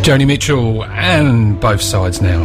Joni Mitchell and Both Sides Now.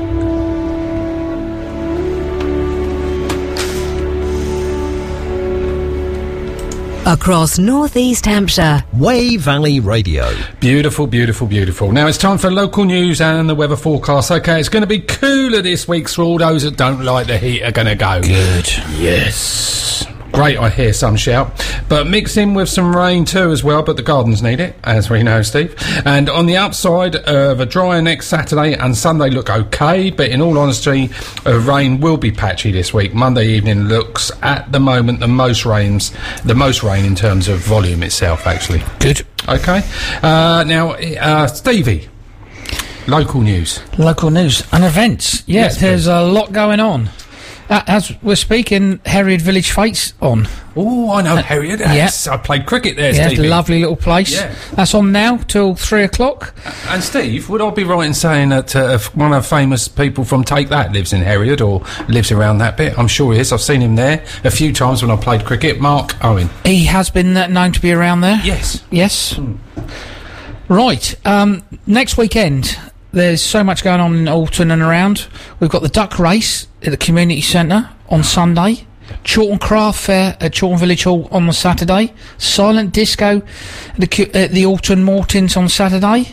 Across North East Hampshire, Wey Valley Radio. Beautiful, beautiful, beautiful. Now it's time for local news and the weather forecast. Okay, it's going to be cooler this week, so all those that don't like the heat are going to go. Good. Yes. Great, I hear some shout. But mix in with some rain too as well, but the gardens need it, as we know, Steve. And on the upside of a drier next Saturday and Sunday look okay, but in all honesty, rain will be patchy this week. Monday evening looks, at the moment, the most rain in terms of volume itself, actually. Good. Okay. Now, Stevie, local news. Local news and events. Yes, There's a lot going on. As we're speaking, Herriot Village Fate's on. Oh, I know Herriot. Yes, I played cricket there, Yeah, Stevie. it's a lovely little place. Yeah. That's on now till 3 o'clock. And Steve, would I be right in saying that one of the famous people from Take That lives in Herriot or lives around that bit? I'm sure he is. I've seen him there a few times when I played cricket. Mark Owen. He has been known to be around there. Yes. Yes. Right. Next weekend, there's so much going on in Alton and around. We've got the duck race at the community centre on Sunday. Chorlton Craft Fair at Chorlton Village Hall on the Saturday. Silent disco at the Alton Mortins on Saturday.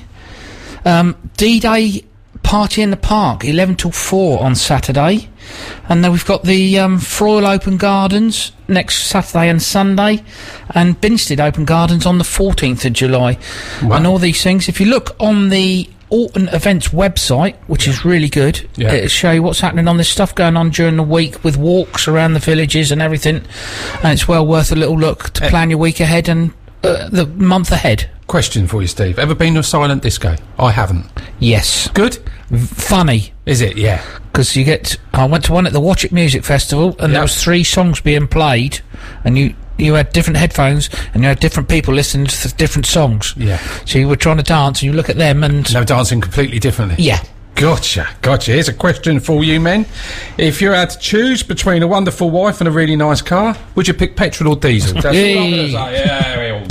D-Day party in the park 11 till 4 on Saturday. And then we've got the Froyle Open Gardens next Saturday and Sunday, and Binstead Open Gardens on the 14th of July. Wow. And all these things, if you look on the Alton Events website, which is really good, it'll show you what's happening on this stuff going on during the week with walks around the villages and everything, and it's well worth a little look to plan your week ahead and the month ahead. Question for you, Steve. Ever been to a silent disco? I haven't. Yes. Good? Funny. Is it? Yeah. Because I went to one at the Watch It Music Festival, and there was 3 songs being played, and you had different headphones, and you had different people listening to different songs. Yeah. So you were trying to dance, and you look at them, and They were dancing completely differently. yeah. Gotcha. Here's a question for you, men. If you had to choose between a wonderful wife and a really nice car, would you pick petrol or diesel? That's all I'm gonna say. Yeah,